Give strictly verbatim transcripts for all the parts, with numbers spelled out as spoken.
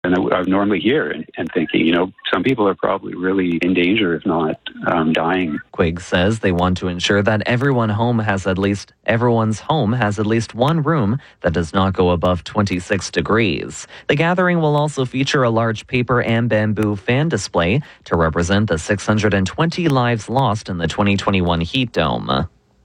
And I would normally hear and, and thinking, you know, some people are probably really in danger, if not um, dying. Quigg says they want to ensure that everyone home has at least everyone's home has at least one room that does not go above twenty-six degrees. The gathering will also feature a large paper and bamboo fan display to represent the six hundred twenty lives lost in the twenty twenty-one heat dome.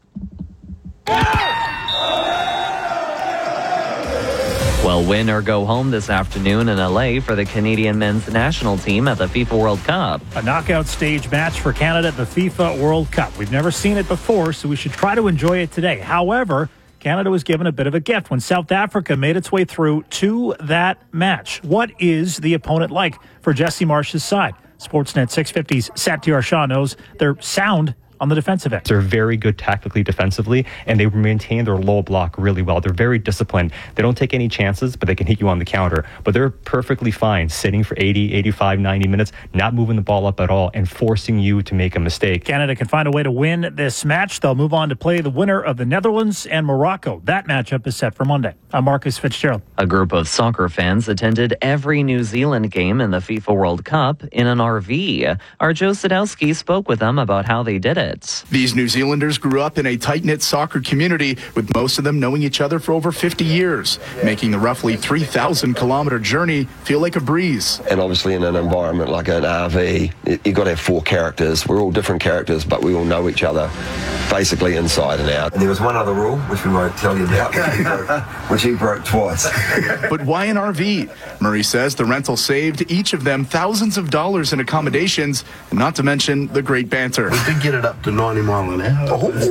Well, win or go home this afternoon in L A for the Canadian men's national team at the FIFA World Cup. A knockout stage match for Canada at the FIFA World Cup. We've never seen it before, so we should try to enjoy it today. However, Canada was given a bit of a gift when South Africa made its way through to that match. What is the opponent like for Jesse Marsh's side? Sportsnet six fifty's Satyar Shah knows they're sound on the defensive end. They're very good tactically defensively, and they maintain their low block really well. They're very disciplined. They don't take any chances, but they can hit you on the counter. But they're perfectly fine sitting for eighty, eighty-five, ninety minutes, not moving the ball up at all, and forcing you to make a mistake. Canada can find a way to win this match. They'll move on to play the winner of the Netherlands and Morocco. That matchup is set for Monday. I'm Marcus Fitzgerald. A group of soccer fans attended every New Zealand game in the FIFA World Cup in an R V. Our Joe Sadowski spoke with them about how they did it. These New Zealanders grew up in a tight-knit soccer community, with most of them knowing each other for over fifty years, making the roughly three thousand kilometer journey feel like a breeze. And obviously in an environment like an R V, you've got to have four characters. We're all different characters, but we all know each other basically inside and out. And there was one other rule, which we won't tell you about, which he broke, which he broke twice. But why an R V? Murray says the rental saved each of them thousands of dollars in accommodations, not to mention the great banter. We did get it up to ninety mile an hour.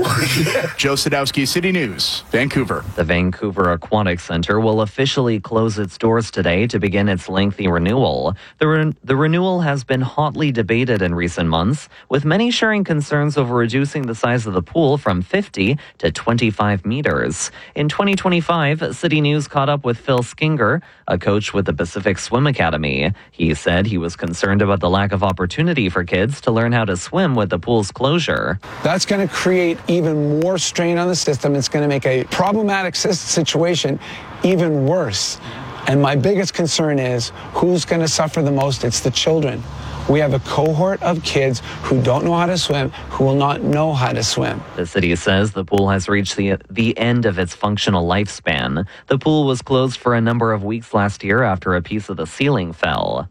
Oh. Joe Sadowski, City News, Vancouver. The Vancouver Aquatic Centre will officially close its doors today to begin its lengthy renewal. The, re- the renewal has been hotly debated in recent months, with many sharing concerns over reducing the size of the pool from fifty to twenty-five meters. In twenty twenty-five, City News caught up with Phil Skinger, a coach with the Pacific Swim Academy. He said he was concerned about the lack of opportunity for kids to learn how to swim with the pool's closure. That's going to create even more strain on the system. It's going to make a problematic situation even worse. And my biggest concern is who's going to suffer the most? It's the children. We have a cohort of kids who don't know how to swim, who will not know how to swim. The city says the pool has reached the the end of its functional lifespan. The pool was closed for a number of weeks last year after a piece of the ceiling fell.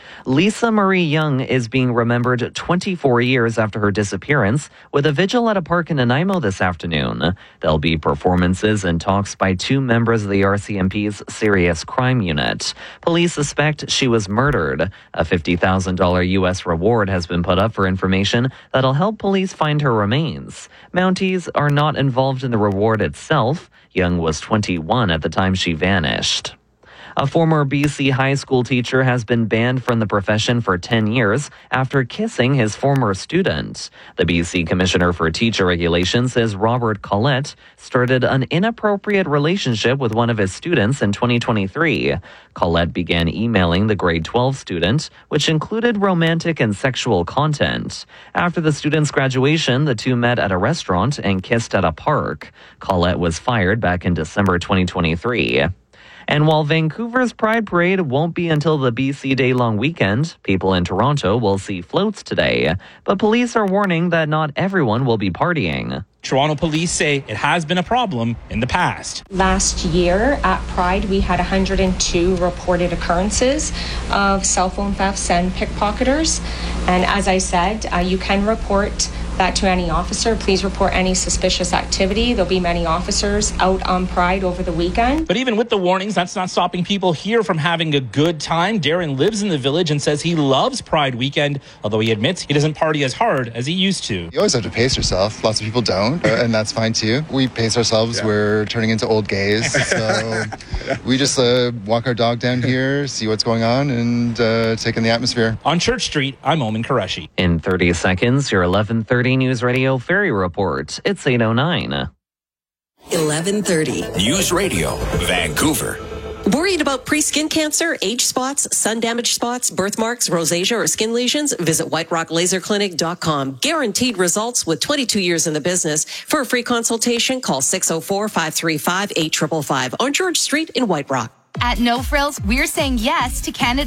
Lisa Marie Young is being remembered twenty-four years after her disappearance with a vigil at a park in Nanaimo this afternoon. There'll be performances and talks by two members of the R C M P's Serious Crime Unit. Police suspect she was murdered. A fifty thousand dollars U S reward has been put up for information that'll help police find her remains. Mounties are not involved in the reward itself. Young was twenty-one at the time she vanished. A former B C high school teacher has been banned from the profession for ten years after kissing his former student. The B C Commissioner for Teacher Regulations says Robert Collette started an inappropriate relationship with one of his students in twenty twenty-three. Collette began emailing the grade twelve student, which included romantic and sexual content. After the student's graduation, the two met at a restaurant and kissed at a park. Collette was fired back in December twenty twenty-three. And while Vancouver's Pride Parade won't be until the B C day-long weekend, people in Toronto will see floats today. But police are warning that not everyone will be partying. Toronto police say it has been a problem in the past. Last year at Pride, we had one hundred two reported occurrences of cell phone thefts and pickpocketers. And as I said, uh, you can report that to any officer. Please report any suspicious activity. There'll be many officers out on Pride over the weekend. But even with the warnings, that's not stopping people here from having a good time. Darren lives in the village and says he loves Pride weekend, although he admits he doesn't party as hard as he used to. You always have to pace yourself. Lots of people don't, and that's fine too. We pace ourselves. Yeah. We're turning into old gays. So we just uh, walk our dog down here, see what's going on, and uh, take in the atmosphere. On Church Street, I'm Omen Qureshi. In thirty seconds, your eleven thirty News Radio Ferry Report. It's eight oh nine. eleven thirty. News Radio, Vancouver. Worried about pre-skin cancer, age spots, sun damage spots, birthmarks, rosacea, or skin lesions? Visit white rock laser clinic dot com. Guaranteed results with twenty-two years in the business. For a free consultation, call six oh four, five three five, eight five five five on George Street in White Rock. At No Frills, we're saying yes to Canada.